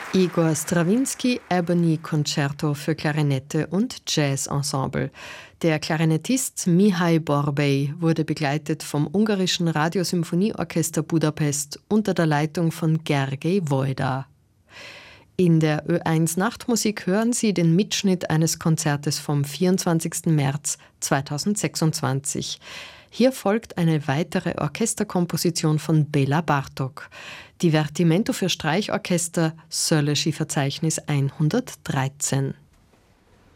Igor Strawinski Ebony Concerto für Klarinette und Jazz-Ensemble. Der Klarinettist Mihai Borbély wurde begleitet vom ungarischen Radiosymphonieorchester Budapest unter der Leitung von Gergely Wojda. In der Ö1 Nachtmusik hören Sie den Mitschnitt eines Konzertes vom 24. März 2026. Hier folgt eine weitere Orchesterkomposition von Bela Bartok. Divertimento für Streichorchester, Söleschi Verzeichnis 113.